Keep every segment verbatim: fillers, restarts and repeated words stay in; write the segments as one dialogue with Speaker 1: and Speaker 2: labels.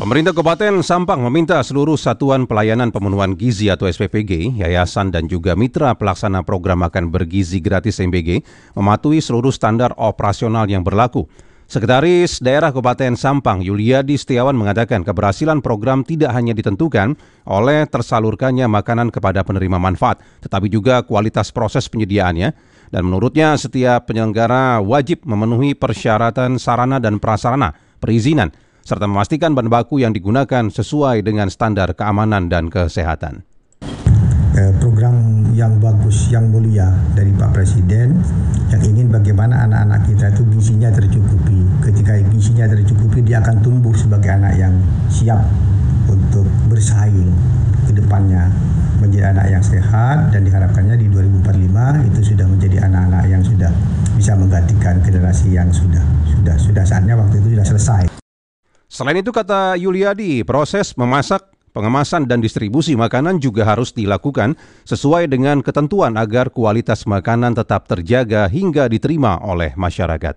Speaker 1: Pemerintah Kabupaten Sampang meminta seluruh Satuan Pelayanan Pemenuhan Gizi atau S P P G, yayasan dan juga mitra pelaksana program makan bergizi gratis M B G mematuhi seluruh standar operasional yang berlaku. Sekretaris Daerah Kabupaten Sampang, Yuliadi Setiawan mengatakan keberhasilan program tidak hanya ditentukan oleh tersalurkannya makanan kepada penerima manfaat, tetapi juga kualitas proses penyediaannya. Dan menurutnya setiap penyelenggara wajib memenuhi persyaratan sarana dan prasarana perizinan, serta memastikan bahan baku yang digunakan sesuai dengan standar keamanan dan kesehatan.
Speaker 2: Program yang bagus, yang mulia dari Pak Presiden yang ingin bagaimana anak-anak kita itu gizinya tercukupi. Ketika gizinya tercukupi, dia akan tumbuh sebagai anak yang siap untuk bersaing ke depannya, menjadi anak yang sehat, dan diharapkannya di dua ribu empat puluh lima itu sudah menjadi anak-anak yang sudah bisa menggantikan generasi yang sudah sudah sudah saatnya waktu itu sudah selesai.
Speaker 1: Selain itu, kata Yuliadi, proses memasak, pengemasan dan distribusi makanan juga harus dilakukan sesuai dengan ketentuan agar kualitas makanan tetap terjaga hingga diterima oleh masyarakat.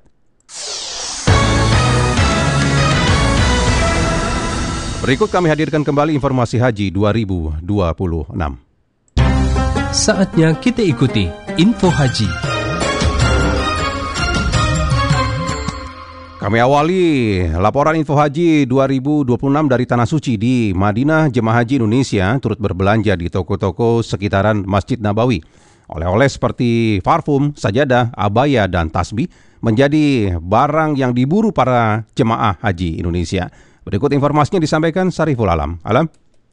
Speaker 1: Berikut kami hadirkan kembali informasi haji dua ribu dua puluh enam.
Speaker 3: Saatnya kita ikuti info haji.
Speaker 1: Kami awali laporan info haji dua ribu dua puluh enam dari Tanah Suci. Di Madinah, jemaah haji Indonesia turut berbelanja di toko-toko sekitaran Masjid Nabawi. Oleh-oleh seperti parfum, sajadah, abaya, dan tasbih menjadi barang yang diburu para jemaah haji Indonesia. Berikut informasinya disampaikan Sariful Alam. Alam?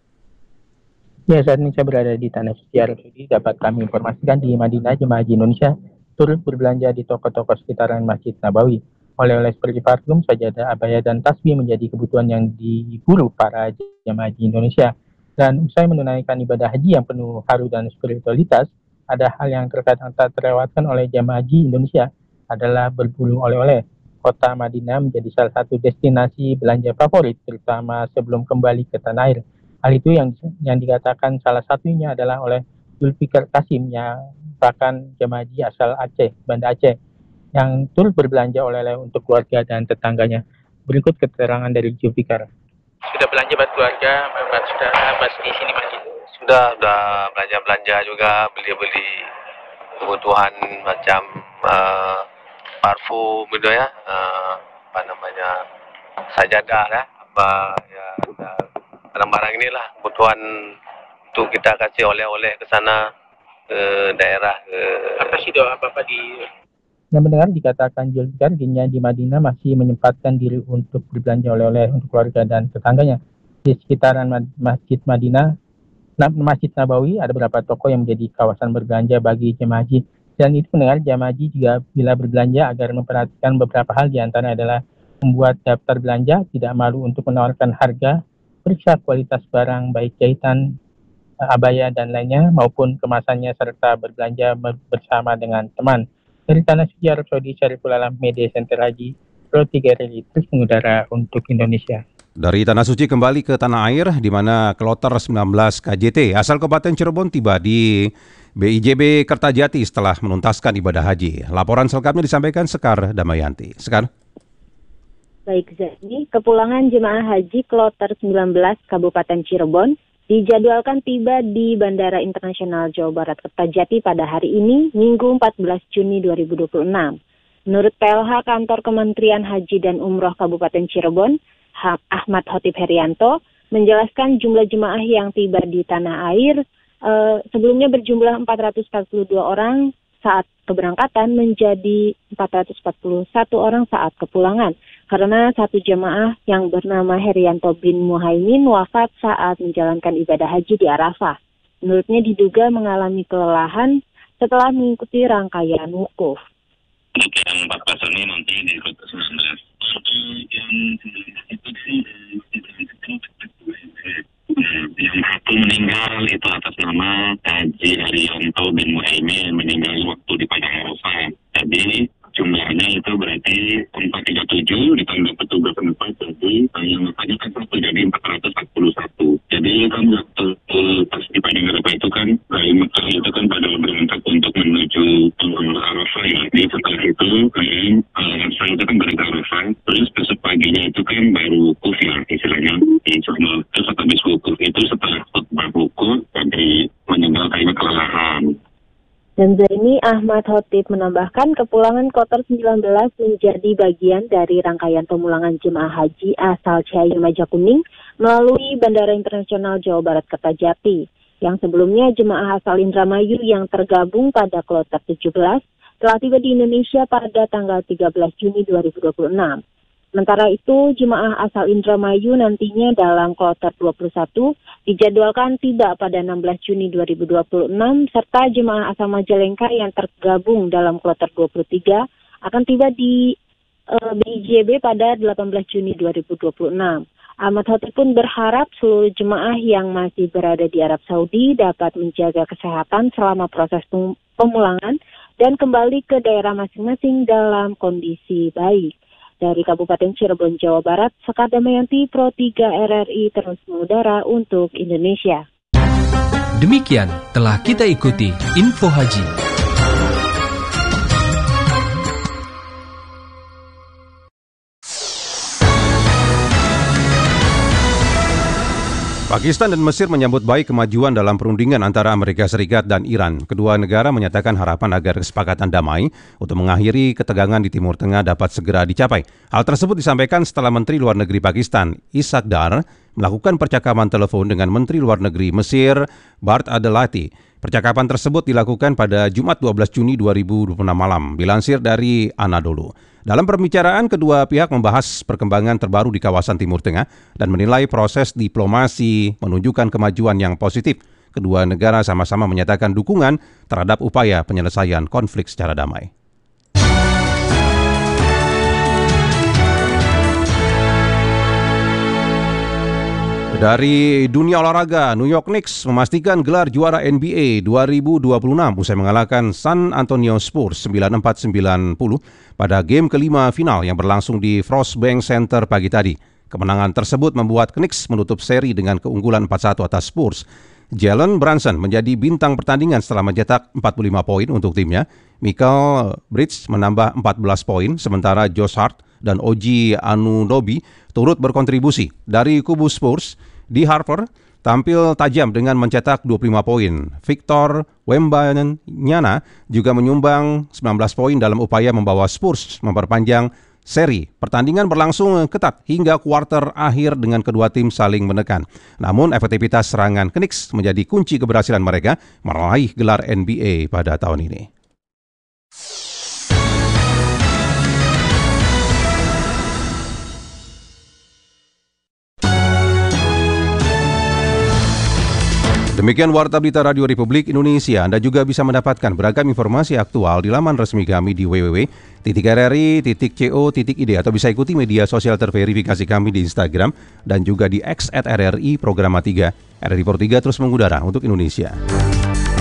Speaker 4: Ya, saat ini saya berada di Tanah Suci Arab Saudi. Dapat kami informasikan di Madinah, jemaah haji Indonesia turut berbelanja di toko-toko sekitaran Masjid Nabawi. Oleh-oleh seperti parfum, sajadah, abaya, dan tasbih menjadi kebutuhan yang diburu para jemaah haji Indonesia. Dan usai menunaikan ibadah haji yang penuh haru dan spiritualitas, ada hal yang terkadang tak terlewatkan oleh jemaah haji Indonesia adalah berburu oleh-oleh. Kota Madinah menjadi salah satu destinasi belanja favorit, terutama sebelum kembali ke tanah air. Hal itu yang yang dikatakan salah satunya adalah oleh Zulfikar Kasim, yang merupakan jemaah haji asal Aceh, Banda Aceh, yang turut berbelanja oleh-oleh untuk keluarga dan tetangganya. Berikut keterangan dari Zulfikar. Sudah belanja buat keluarga, Bapak sudah pas di sini Mas?
Speaker 5: Sudah, sudah belanja-belanja juga, beli-beli kebutuhan macam uh, parfum gitu ya, uh, apa namanya, sajadah ya, apa ya, barang-barang inilah kebutuhan untuk kita kasih oleh-oleh ke sana, ke daerah. Ke...
Speaker 4: Apa sih doa Bapak di... Yang mendengar dikatakan Zulfikar dirinya di Madinah masih menyempatkan diri untuk berbelanja oleh-oleh untuk keluarga dan tetangganya. Di sekitaran Masjid Madinah, Masjid Nabawi, ada beberapa toko yang menjadi kawasan berbelanja bagi jemaah haji. Dan itu mendengar jemaah haji juga bila berbelanja agar memperhatikan beberapa hal, diantaranya adalah membuat daftar belanja, tidak malu untuk menawarkan harga, periksa kualitas barang baik jahitan, abaya dan lainnya maupun kemasannya, serta berbelanja bersama dengan teman. Dari Tanah Suci Arab Saudi, Syariful Alam, Media Center Haji, Pro tiga Rally, terus mengudara untuk Indonesia.
Speaker 1: Dari Tanah Suci kembali ke tanah air, di mana Kloter sembilan belas K J T asal Kabupaten Cirebon tiba di B I J B Kertajati setelah menuntaskan ibadah haji. Laporan selengkapnya disampaikan Sekar Damayanti. Sekar.
Speaker 6: Baik, Zani, kepulangan jemaah haji Kloter sembilan belas Kabupaten Cirebon dijadwalkan tiba di Bandara Internasional Jawa Barat Kertajati pada hari ini, Minggu empat belas Juni dua ribu dua puluh enam. Menurut P L H Kantor Kementerian Haji dan Umroh Kabupaten Cirebon, Ahmad Khotib Herianto, menjelaskan jumlah jemaah yang tiba di tanah air eh, sebelumnya berjumlah empat ratus empat puluh dua orang saat keberangkatan menjadi empat ratus empat puluh satu orang saat kepulangan, karena satu jemaah yang bernama Herianto bin Muhaimin wafat saat menjalankan ibadah haji di Arafah. Menurutnya diduga mengalami kelelahan setelah mengikuti rangkaian wukuf.
Speaker 7: Yang empat belas ini nanti di kota sembilan belas. Yang itu sih yang satu meninggal itu atas nama Haji Herianto bin Muhaimin, meninggal waktu di Padang Arafah. Jadi jumlahnya itu berarti empat ratus tiga puluh tujuh ditambah petugas tempat, jadi yang makanya kan satu jadi empat ratus empat puluh satu. Jadi Jadi kan waktu pas di Padang Arafah itu kan dari Mekah itu kan pada berangkat untuk menuju Arafah ya. Jadi setelah itu kan saya itu kan berangkat Arafah, terus besok paginya itu kan baru wukuf ya istilahnya di sana. Terus habis wukuf itu setelah khutbah wukuf tadi meninggal karena kelelahan.
Speaker 6: Dan Zaini Ahmad Khotib menambahkan kepulangan kloter sembilan belas menjadi bagian dari rangkaian pemulangan jemaah haji asal Ciayu Majakuning melalui Bandara Internasional Jawa Barat Kertajati. Yang sebelumnya jemaah asal Indramayu yang tergabung pada kloter tujuh belas telah tiba di Indonesia pada tanggal tiga belas Juni dua ribu dua puluh enam. Sementara itu, jemaah asal Indramayu nantinya dalam kloter dua puluh satu dijadwalkan tiba pada enam belas Juni dua ribu dua puluh enam, serta jemaah asal Majalengka yang tergabung dalam kloter dua puluh tiga akan tiba di uh, B J B pada delapan belas Juni dua ribu dua puluh enam. Ahmad Khotib pun berharap seluruh jemaah yang masih berada di Arab Saudi dapat menjaga kesehatan selama proses pemulangan dan kembali ke daerah masing-masing dalam kondisi baik. Dari Kabupaten Cirebon, Jawa Barat, Sekar Damayanti, Pro tiga R R I terus mengudara untuk Indonesia.
Speaker 3: Demikian telah kita ikuti Info Haji.
Speaker 1: Pakistan dan Mesir menyambut baik kemajuan dalam perundingan antara Amerika Serikat dan Iran. Kedua negara menyatakan harapan agar kesepakatan damai untuk mengakhiri ketegangan di Timur Tengah dapat segera dicapai. Hal tersebut disampaikan setelah Menteri Luar Negeri Pakistan, Ishaq Dar, melakukan percakapan telepon dengan Menteri Luar Negeri Mesir, Bart Abdelati. Percakapan tersebut dilakukan pada Jumat dua belas Juni dua ribu dua puluh enam malam, dilansir dari Anadolu. Dalam pembicaraan, kedua pihak membahas perkembangan terbaru di kawasan Timur Tengah dan menilai proses diplomasi menunjukkan kemajuan yang positif. Kedua negara sama-sama menyatakan dukungan terhadap upaya penyelesaian konflik secara damai. Dari dunia olahraga, New York Knicks memastikan gelar juara N B A dua ribu dua puluh enam usai mengalahkan San Antonio Spurs sembilan empat sembilan puluh pada game kelima final yang berlangsung di Frostbank Center pagi tadi. Kemenangan tersebut membuat Knicks menutup seri dengan keunggulan empat satu atas Spurs. Jalen Brunson menjadi bintang pertandingan setelah mencetak empat puluh lima poin untuk timnya. Michael Bridges menambah empat belas poin, sementara Josh Hart dan O G Anunoby turut berkontribusi. Dari kubu Spurs, Di Harper tampil tajam dengan mencetak dua puluh lima poin. Victor Wembanyama juga menyumbang sembilan belas poin dalam upaya membawa Spurs memperpanjang seri. Pertandingan berlangsung ketat hingga kuarter akhir dengan kedua tim saling menekan. Namun efektivitas serangan Knicks menjadi kunci keberhasilan mereka meraih gelar N B A pada tahun ini. Demikian Warta Berita Radio Republik Indonesia. Anda juga bisa mendapatkan beragam informasi aktual di laman resmi kami di w w w titik r r i titik co titik i d atau bisa ikuti media sosial terverifikasi kami di Instagram dan juga di X at R R I Programa tiga. R R I Pro tiga terus mengudara untuk Indonesia.